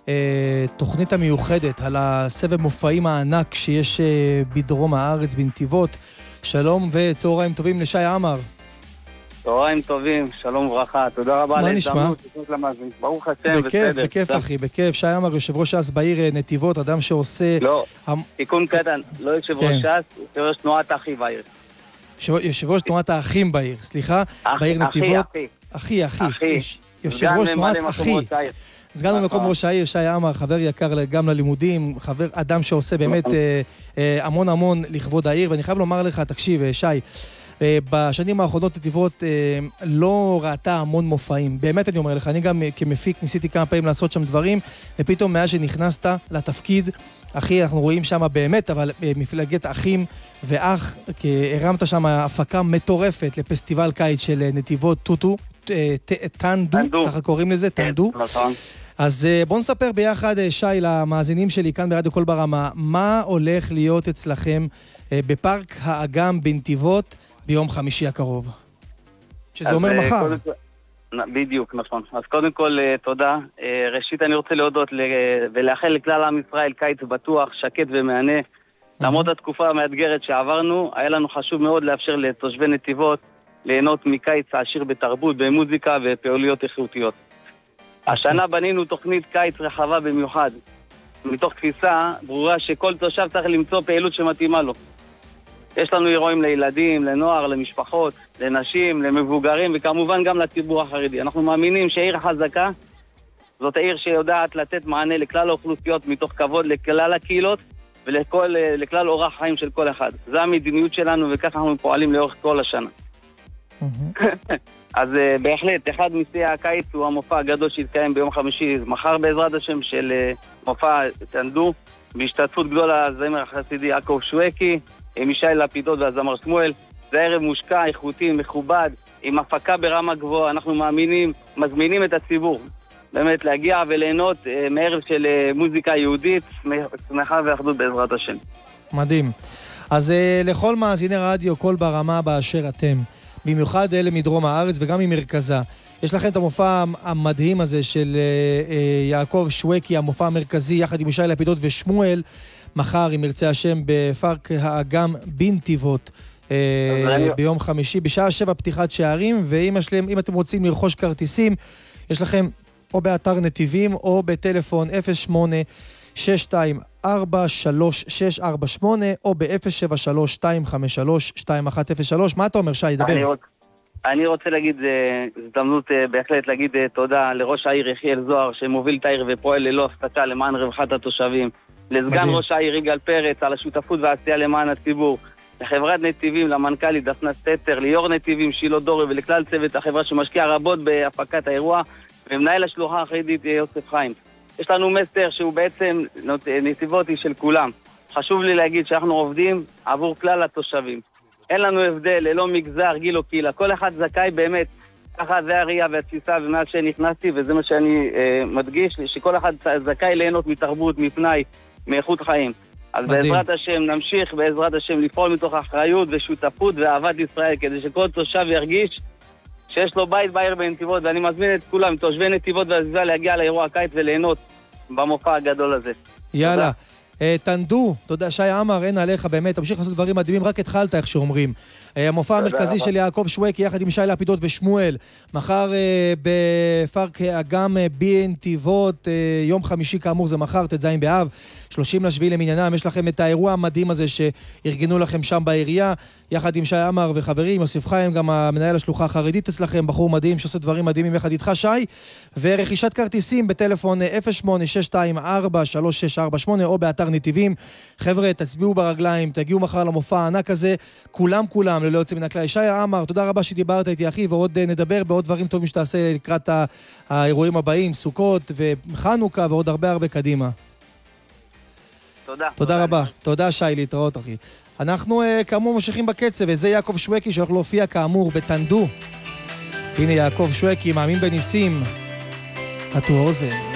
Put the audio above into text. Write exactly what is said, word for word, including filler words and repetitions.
התוכנית המיוחדת על הסבב מופעים הענק שיש בדרום הארץ, בנתיבות. שלום וצהריים טובים לשי עמר. צהריים טובים, שלום וברכה, תודה רבה על ההזדמנות. ברוך השם, בסדר. בכיף, בכיף אחי, בכיף. שי עמר, יושב ראש ש"ס בעיר נתיבות, אדם שעושה... לא, תיקון קטן, לא יושב ראש ש"ס, יושב ראש תנועת האחי בעיר. יושב ראש תנועת האחים בעיר, סליחה, בעיר נתיבות. אחי, אחי, אחי. יושב ראש תנועת אחי. סגן ממלא-מקום ראש העיר, שי עמר, חבר יקר גם ללימודים, חבר אדם שעושה באמת המון המון לכבוד העיר, ואני חייב לומר לך, תקשיב, שי, בשנים האחרונות נתיבות לא ראתה המון מופעים, באמת אני אומר לך, אני גם כמפיק ניסיתי כמה פעמים לעשות שם דברים, ופתאום מאז שנכנסת לתפקיד, אחי, אנחנו רואים שם באמת, אבל מפלגת אחים ואח, הרמת שם הפקה מטורפת לפסטיבל קיץ של נתיבות טוטו, טנדו, ככה קוראים לזה, טנדו. אז בואו נספר ביחד, שי, למאזינים שלי כאן ברדיו קול ברמה, מה הולך להיות אצלכם בפארק האגם בנתיבות ביום חמישי הקרוב? שזה אומר מחר. בדיוק, נכון. אז קודם כל, תודה. ראשית, אני רוצה להודות ולאחל לכלל עם ישראל קיץ בטוח, שקט ומענה. למרות התקופה המאתגרת שעברנו, היה לנו חשוב מאוד לאפשר לתושבי נתיבות ליהנות מקיץ עשיר בתרבות, במוזיקה ופעילויות איכותיות. השנה בנינו תוכנית קיץ רחבה במיוחד, מתוך תפיסה ברורה שכל תושב צריך למצוא פעילות שמתאימה לו. יש לנו אירועים לילדים, לנוער, למשפחות, לנשים, למבוגרים וכמובן גם לציבור החרדי. אנחנו מאמינים שעיר חזקה זאת העיר שיודעת לתת מענה לכלל האוכלוסיות מתוך כבוד לכלל הקהילות ולכלל אורח חיים של כל אחד. זו המדיניות שלנו וכך אנחנו פועלים לאורך כל השנה. אז uh, בהחלט, אחד משיאי הקיץ הוא המופע הגדול שהתקיים ביום חמישי, מחר בעזרת השם של uh, מופע טנדו, בהשתתפות גדולה הזמר החסידי יעקב שווקי, עם ישי לפידות והזמר שמואל. זה ערב מושקע, איכותי, מכובד, עם הפקה ברמה גבוהה. אנחנו מאמינים, מזמינים את הציבור באמת להגיע וליהנות uh, מערב של uh, מוזיקה יהודית, שמחה ואחדות בעזרת השם. מדהים. אז uh, לכל מאזיני רדיו קול ברמה באשר אתם, במיוחד אלה מדרום הארץ וגם ממרכזה. יש לכם את המופע המדהים הזה של יעקב שווקי, המופע המרכזי, יחד עם ישי לפידות ושמואל, מחר, אם ירצה השם, בפארק האגם בנתיבות, ביום חמישי, בשעה שבע פתיחת שערים, ואם השלם, אם אתם רוצים לרכוש כרטיסים, יש לכם או באתר נתיבים או בטלפון אפס שמונה שש שתיים ארבע שלוש שש ארבע שמונה או ב-אפס שבע שלוש שתיים חמש שלוש שתיים אחת אפס שלוש. מה אתה אומר, שי? דבר. אני, רוצ... אני רוצה להגיד, הזדמנות בהחלט להגיד תודה לראש העיר יחיאל זוהר, שמוביל את העיר ופועל ללא הפסקה למען רווחת התושבים, לסגן מדהים. ראש העיר יגאל פרץ על השותפות והעשייה למען הציבור, לחברת נתיבים, למנכ"לית דפנה סטטר, ליו"ר נתיבים שילה דורי ולכלל צוות החברה שמשקיע רבות בהפקת האירוע, ומנהל השלוחה החרדית יוסף חיים. יש לנו מסר שהוא בעצם נתיבותי של כולם. חשוב לי להגיד שאנחנו עובדים עבור כלל התושבים. אין לנו הבדל, ללא מגזר, גיל או קהילה. כל אחד זכאי באמת, ככה זה הראייה והתפיסה, ומאז שנכנסתי, וזה מה שאני אה, מדגיש, שכל אחד זכאי ליהנות מתרבות, מפנאי, מאיכות חיים. אז מדהים. בעזרת השם נמשיך, בעזרת השם לפעול מתוך אחריות ושותפות ואהבת ישראל, כדי שכל תושב ירגיש שיש לו בית בעיר בנתיבות, ואני מזמין את כולם, תושבי נתיבות והסביבה, להגיע לאירוע הקיץ וליהנות במופע הגדול הזה. יאללה. תנדו, תודה, שי עמר, אין עליך באמת, תמשיך לעשות דברים מדהימים, רק התחלת איך שאומרים. המופע המרכזי של יעקב שווקי, יחד עם שי לפידות ושמואל, מחר בפארק האגם בנתיבות, יום חמישי כאמור זה מחר, ט"ז באב, שלושים לשביעי למניינם, יש לכם את האירוע המדהים הזה שארגנו לכם שם בעירייה, יחד עם שי עמר וחברים, יוסף חיים, גם המנהל השלוחה החרדית אצלכם, בחור מדהים שעושה דברים מדהימים יחד איתך, שי, ורכישת כרטיסים בטלפון אפס שמונה שש שתיים ארבע שלוש שש ארבע שמונה או באתר נתיבים. חבר'ה, תצביעו ברגליים, תגיעו מחר למופע הענק הזה, כולם כולם ללא יוצא מן הכלל. שי עמר, תודה רבה שדיברת איתי אחי, ועוד נדבר בעוד דברים טובים שתעשה לקראת האירועים הבאים, סוכות וחנוכה ועוד הרבה הרבה קדימה. תודה. תודה רבה. תודה שי, להתראות אחי. אנחנו כאמור ממשיכים בקצב, וזה יעקב שווקי שהולך להופיע כאמור בטנדו. הנה יעקב שווקי, מאמין בניסים. עטו אוזן.